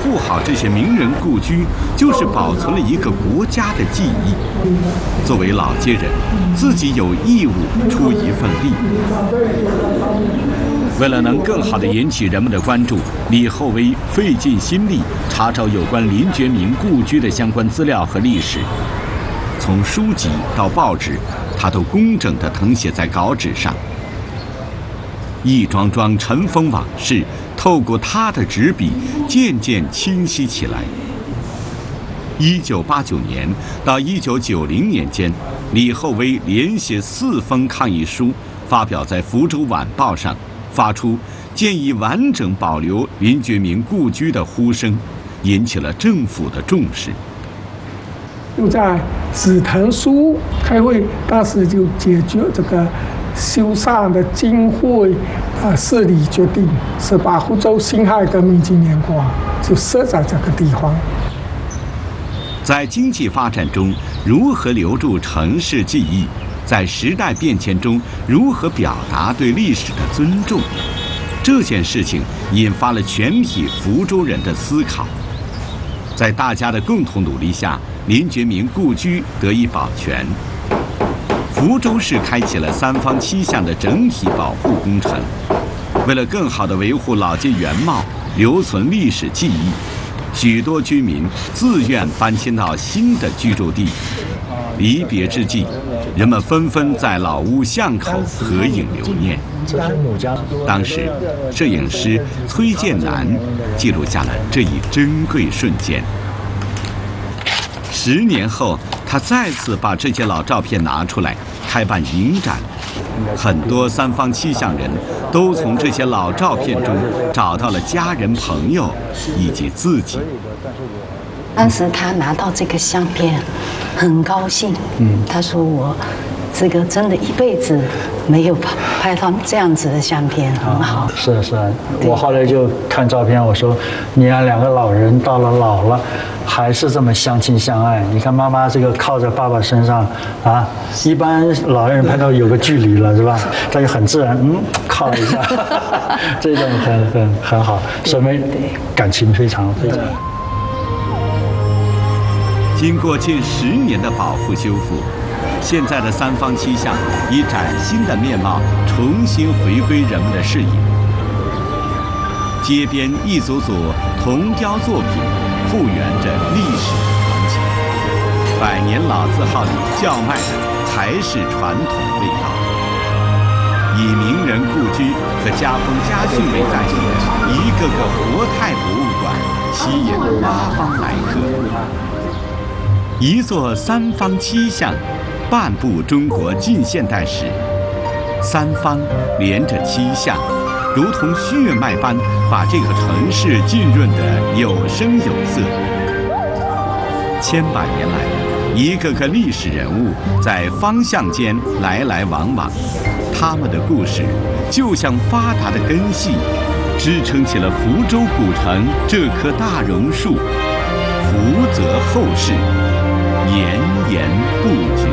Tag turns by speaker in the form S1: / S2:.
S1: 护好这些名人故居，就是保存了一个国家的记忆。作为老街人，自己有义务出一份力。为了能更好地引起人们的关注，李厚微费尽心力查找有关林觉民故居的相关资料和历史。从书籍到报纸，他都工整地誊写在稿纸上。一桩桩尘封往事，透过他的纸笔，渐渐清晰起来。1989年到1990年间，李厚微连写4封抗议书，发表在《福州晚报》上，发出建议完整保留林觉民故居的呼声，引起了政府的重视。
S2: 又在紫藤书开会，当时就解决这个修缮的经费事理决定，是把福州辛亥革命纪念馆就设在这个地方。
S1: 在经济发展中，如何留住城市记忆？在时代变迁中，如何表达对历史的尊重？这件事情引发了全体福州人的思考。在大家的共同努力下，林觉民故居得以保全。福州市开启了3坊7巷的整体保护工程。为了更好地维护老街原貌，留存历史记忆，许多居民自愿搬迁到新的居住地。离别之际，人们纷纷在老屋巷口合影留念。当时，摄影师崔建南记录下了这一珍贵瞬间。10年后，他再次把这些老照片拿出来开办影展，很多3坊7巷人都从这些老照片中找到了家人、朋友以及自己。
S3: 当时他拿到这个相片，很高兴。他说我这个真的一辈子没有拍到这样子的相片，很好。
S4: 是，我后来就看照片，我说你看2个老人到了老了，还是这么相亲相爱。你看妈妈这个靠在爸爸身上啊，一般老人拍到有个距离了是吧？他就很自然靠了一下，这种很好，说明感情非常。
S1: 经过近10年的保护修复，现在的3坊7巷以崭新的面貌重新回归人们的视野。街边一组组铜雕作品复原着历史的传奇，100年老字号里叫卖的还是传统味道。以名人故居和家风家训为载体的一个个活态博物馆，吸引8方来客。一座3坊7巷，半部中国近现代史。3坊连着7巷，如同血脉般把这个城市浸润得有声有色。千百年来，一个个历史人物在坊巷间来来往往，他们的故事就像发达的根系，支撑起了福州古城这棵大榕树，福泽后世，延延不绝。